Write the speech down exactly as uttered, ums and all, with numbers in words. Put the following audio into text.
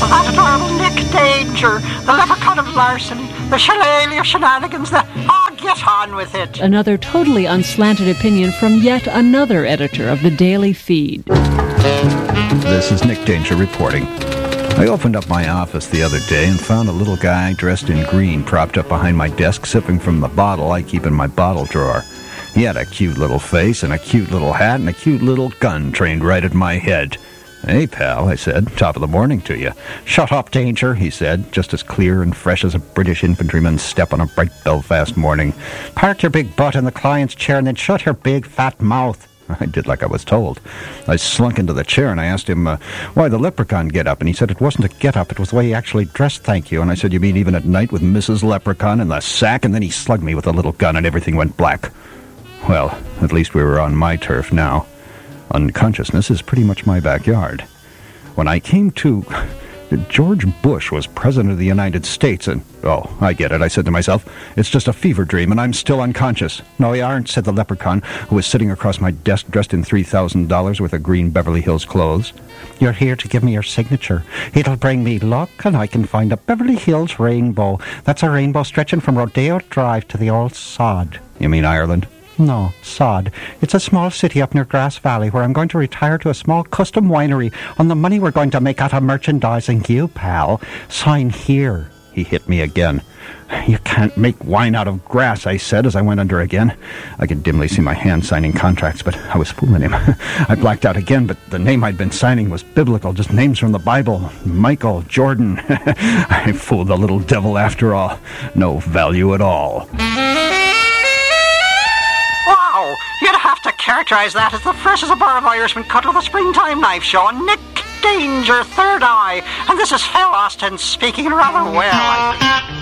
of that adorable Nick Danger, the leprechaun of larceny, the shillelagh of shenanigans, the... Oh, get on with it. Another totally unslanted opinion from yet another editor of the Daily Feed. This is Nick Danger reporting. I opened up my office the other day and found a little guy dressed in green propped up behind my desk sipping from the bottle I keep in my bottle drawer. He had a cute little face and a cute little hat and a cute little gun trained right at my head. "Hey, pal," I said, "top of the morning to you." "Shut up, Danger," he said, just as clear and fresh as a British infantryman's step on a bright Belfast morning. "Park your big butt in the client's chair and then shut your big fat mouth." I did like I was told. I slunk into the chair and I asked him uh, why the leprechaun get-up, and he said it wasn't a get-up, it was the way he actually dressed, thank you. And I said, "You mean even at night with Missus Leprechaun in the sack?" And then he slugged me with a little gun and everything went black. Well, at least we were on my turf now. Unconsciousness is pretty much my backyard. When I came to... George Bush was President of the United States, and... Oh, I get it, I said to myself. It's just a fever dream, and I'm still unconscious. "No, you aren't," said the leprechaun, who was sitting across my desk dressed in three thousand dollars worth of green Beverly Hills clothes. "You're here to give me your signature. It'll bring me luck, and I can find a Beverly Hills rainbow. That's a rainbow stretching from Rodeo Drive to the old sod." "You mean Ireland?" "No, Sod. It's a small city up near Grass Valley where I'm going to retire to a small custom winery on the money we're going to make out of merchandising you, pal. Sign here." He hit me again. "You can't make wine out of grass," I said as I went under again. I could dimly see my hand signing contracts, but I was fooling him. I blacked out again, but the name I'd been signing was biblical, just names from the Bible. Michael, Jordan. I fooled the little devil after all. No value at all. Wow, you'd have to characterize that as the fresh as a bar of Irishman cut with a springtime knife, Sean. Nick Danger, third eye. And this is Phil Austin speaking rather well, I think.